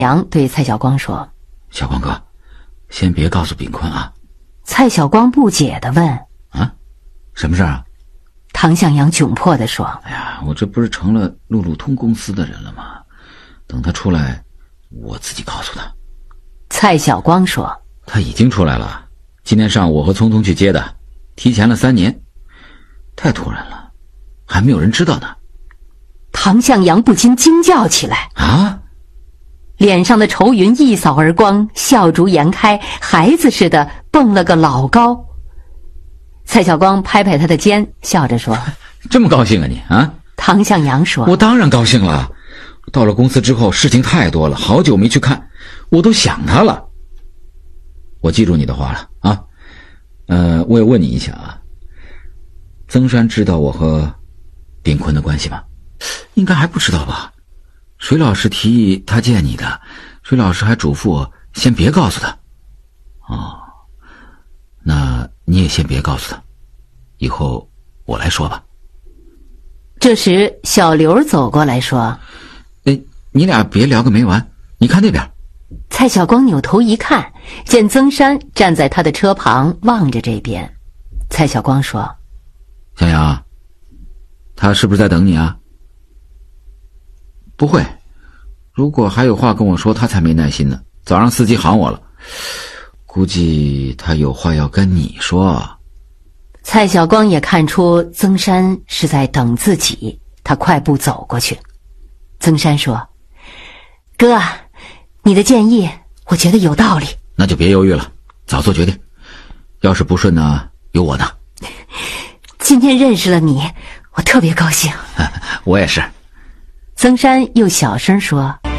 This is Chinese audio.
阳对蔡晓光说： 小光哥，先别告诉炳坤啊。 蔡晓光不解地问： 啊，什么事啊？ 唐向阳窘迫地说： 哎呀，我这不是成了路路通公司的人了吗？等他出来，我自己告诉他。 蔡晓光说： 他已经出来了，今天上午我和聪聪去接的，提前了3年。太突然了，还没有人知道呢。 唐向阳不禁惊叫起来： 啊！ 脸上的愁云一扫而光，笑逐颜开，孩子似的蹦了个老高。蔡晓光拍拍他的肩，笑着说： 这么高兴啊你啊？ 唐向阳说： 我当然高兴了，到了公司之后事情太多了，好久没去看，我都想他了。我记住你的话了啊。我也问你一下啊，曾山知道我和炳坤的关系吗？应该还不知道吧。水老师提议他见你的，水老师还嘱咐我先别告诉他。哦，那你也先别告诉他，以后我来说吧。 这时小刘走过来说： 你俩别聊个没完，你看那边。 蔡晓光扭头一看，见曾山站在他的车旁望着这边。蔡晓光说： 小杨，他是不是在等你啊？不会，如果还有话跟我说，他才没耐心呢。早上司机喊我了，估计他有话要跟你说。 蔡晓光也看出曾山是在等自己，他快步走过去。曾山说：哥，你的建议我觉得有道理。 那就别犹豫了，早做决定。要是不顺呢，有我呢。 今天认识了你，我特别高兴。 我也是。 曾山又小声说：